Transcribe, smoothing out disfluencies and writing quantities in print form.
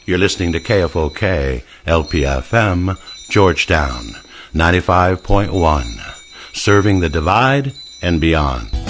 You're listening to KFOK, LPFM, Georgetown, 95.1, serving the Divide and beyond.